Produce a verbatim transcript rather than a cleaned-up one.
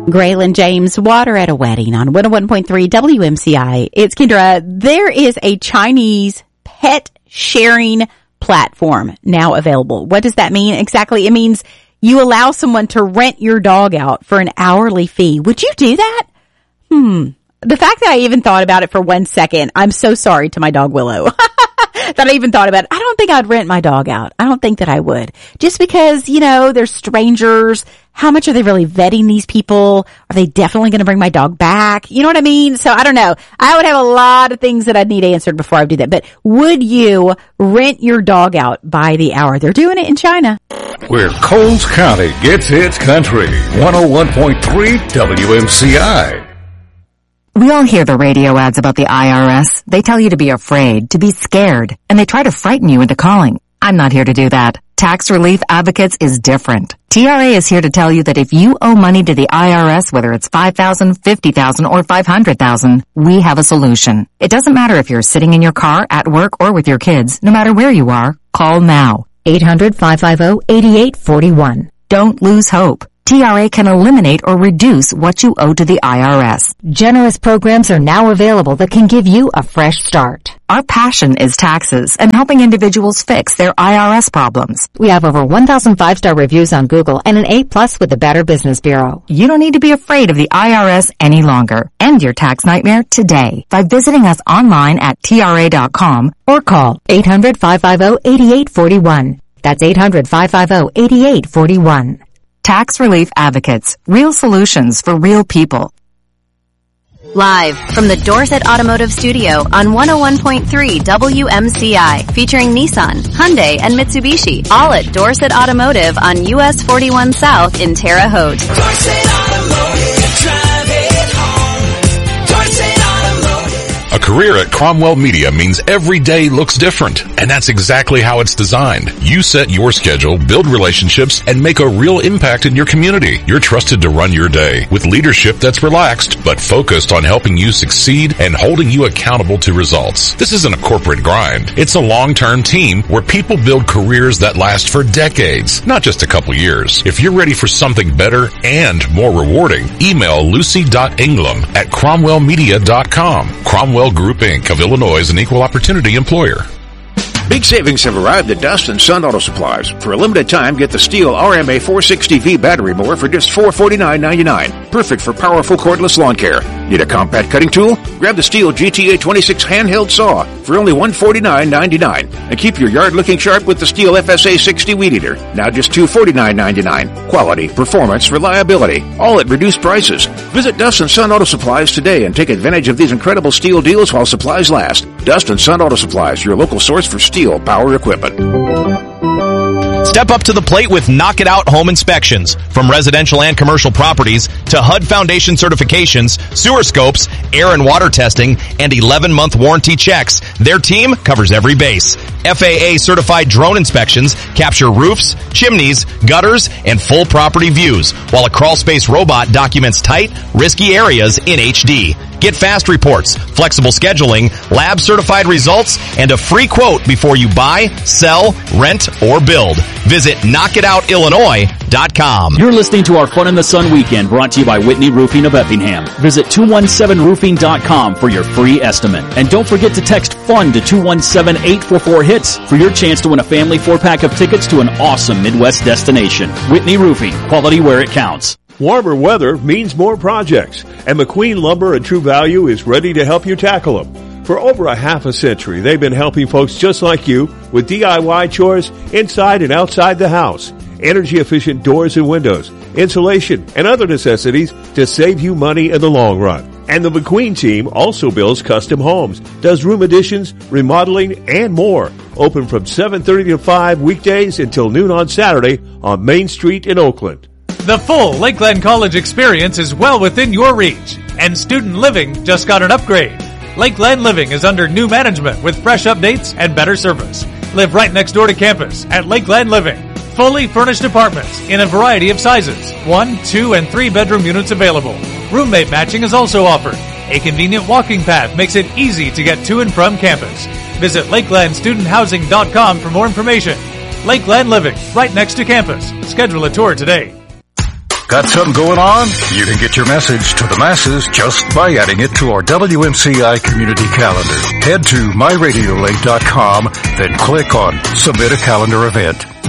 Graylin James, Water at a Wedding on one oh one point three W M C I. It's Kendra. There is a Chinese pet sharing platform now available. What does that mean exactly? It means you allow someone to rent your dog out for an hourly fee. Would you do that? Hmm. The fact that I even thought about it for one second, I'm so sorry to my dog Willow. That I even thought about it. I don't think I'd rent my dog out. I don't think that I would. Just because, you know, they're strangers. How much are they really vetting these people? Are they definitely going to bring my dog back? You know what I mean? So I don't know. I would have a lot of things that I'd need answered before I would do that. But would you rent your dog out by the hour? They're doing it in China. Where Coles County gets its country. one oh one point three W M C I. We all hear the radio ads about the I R S. They tell you to be afraid, to be scared, and they try to frighten you into calling. I'm not here to do that. Tax Relief Advocates is different. T R A is here to tell you that if you owe money to the I R S, whether it's five thousand dollars, fifty thousand dollars, or five hundred thousand dollars, we have a solution. It doesn't matter if you're sitting in your car, at work, or with your kids. No matter where you are, call now. eight hundred, five five zero, eight eight four one. Don't lose hope. T R A can eliminate or reduce what you owe to the I R S. Generous programs are now available that can give you a fresh start. Our passion is taxes and helping individuals fix their I R S problems. We have over one thousand five-star reviews on Google and an A plus with the Better Business Bureau. You don't need to be afraid of the I R S any longer. End your tax nightmare today by visiting us online at T R A dot com or call eight hundred, five five zero, eight eight four one. That's eight hundred, five five zero, eight eight four one. Tax Relief Advocates. Real solutions for real people. Live from the Dorset Automotive Studio on one oh one point three W M C I, featuring Nissan, Hyundai, and Mitsubishi, all at Dorset Automotive on U S forty-one South in Terre Haute. Dorset Automotive, drive it home. Dorset Automotive. A career at Cromwell Media means every day looks different, and that's exactly how it's designed. You set your schedule, build relationships, and make a real impact in your community. You're trusted to run your day with leadership that's relaxed, but focused on helping you succeed and holding you accountable to results. This isn't a corporate grind. It's a long-term team where people build careers that last for decades, not just a couple years. If you're ready for something better and more rewarding, email lucy dot ingram at cromwell media dot com. Cromwell Group, Incorporated of Illinois is an equal opportunity employer. Big savings have arrived at Dust and Sun Auto Supplies. For a limited time, get the Steel R M A four sixty V battery mower for just four hundred forty-nine ninety-nine. Perfect for powerful cordless lawn care. Need a compact cutting tool? Grab the Steel G T A twenty-six handheld saw for only one hundred forty-nine ninety-nine. And keep your yard looking sharp with the Steel F S A sixty weed eater. Now just two hundred forty-nine ninety-nine. Quality, performance, reliability, all at reduced prices. Visit Dust and Sun Auto Supplies today and take advantage of these incredible Steel deals while supplies last. Dust and Sun Auto Supplies, your local source for Steel power equipment. Step up to the plate with Knock It Out Home Inspections. From residential and commercial properties to H U D Foundation certifications, sewer scopes, air and water testing, and eleven month warranty checks, their team covers every base. F A A certified drone inspections capture roofs, chimneys, gutters, and full property views, while a crawl space robot documents tight, risky areas in H D. Get fast reports, flexible scheduling, lab certified results, and a free quote before you buy, sell, rent, or build. Visit knock it out illinois dot com. You're listening to our Fun in the Sun weekend, brought to you by Whitney Roofing of Effingham. Visit two one seven roofing dot com for your free estimate. And don't forget to text FUN to two one seven, eight four four, HITS for your chance to win a family four-pack of tickets to an awesome Midwest destination. Whitney Roofing, quality where it counts. Warmer weather means more projects, and McQueen Lumber and True Value is ready to help you tackle them. For over a half a century, they've been helping folks just like you with D I Y chores inside and outside the house, energy-efficient doors and windows, insulation, and other necessities to save you money in the long run. And the McQueen team also builds custom homes, does room additions, remodeling, and more. Open from seven thirty to five weekdays until noon on Saturday on Main Street in Oakland. The full Lakeland College experience is well within your reach, and student living just got an upgrade. Lakeland Living is under new management with fresh updates and better service. Live right next door to campus at Lakeland Living. Fully furnished apartments in a variety of sizes. One, two, and three bedroom units available. Roommate matching is also offered. A convenient walking path makes it easy to get to and from campus. Visit lakeland student housing dot com for more information. Lakeland Living, right next to campus. Schedule a tour today. Got something going on? You can get your message to the masses just by adding it to our W M C I community calendar. Head to my radio link dot com, then click on Submit a Calendar Event.